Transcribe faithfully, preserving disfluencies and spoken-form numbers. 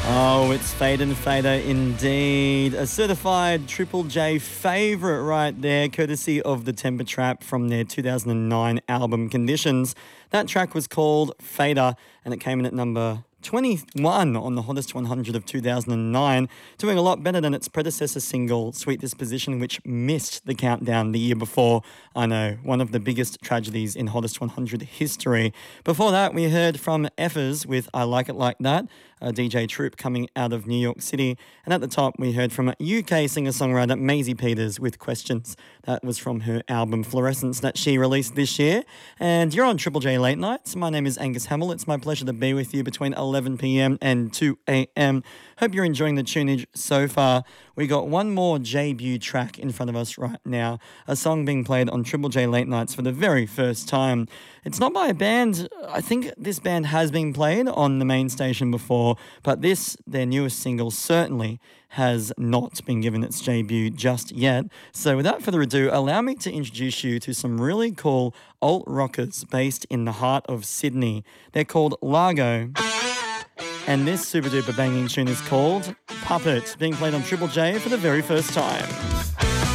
Oh, it's Fade and Fader indeed. A certified Triple J favourite right there, courtesy of the Temper Trap from their two thousand nine album Conditions. That track was called Fader and it came in at number twenty-one on the Hottest one hundred of two thousand nine, doing a lot better than its predecessor single, Sweet Disposition, which missed the countdown the year before. I know, one of the biggest tragedies in Hottest one hundred history. Before that, we heard from Effers with I Like It Like That, a D J troupe coming out of New York City. And at the top, we heard from U K singer-songwriter Maisie Peters with Questions. That was from her album Fluorescence that she released this year. And you're on Triple J Late Nights. My name is Angus Hamill. It's my pleasure to be with you between eleven p.m. and two a.m. Hope you're enjoying the tunage so far. We got one more J-Bu track in front of us right now, a song being played on Triple J Late Nights for the very first time. It's not by a band. I think this band has been played on the main station before, but this, their newest single, certainly has not been given its debut just yet. So without further ado, allow me to introduce you to some really cool alt rockers based in the heart of Sydney. They're called Largo. And this super duper banging tune is called Puppet, being played on Triple J for the very first time.